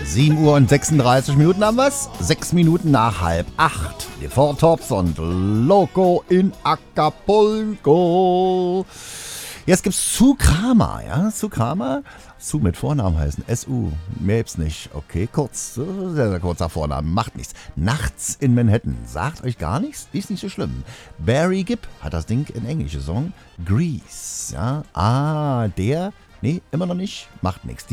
7 Uhr und 36 Minuten haben wir's. 6 Minuten nach 7:30. Die Four Tops und Loco in Acapulco. Jetzt gibt's Sue Kramer, ja? Sue Kramer. Sue mit Vornamen heißen. S-U. Mehr gibt's nicht. Okay, kurz. Sehr, sehr kurzer Vorname. Macht nichts. Nachts in Manhattan. Sagt euch gar nichts? Ist nicht so schlimm. Barry Gibb hat das Ding in Englisch gesungen. Grease, ja? Der? Nee, immer noch nicht. Macht nichts.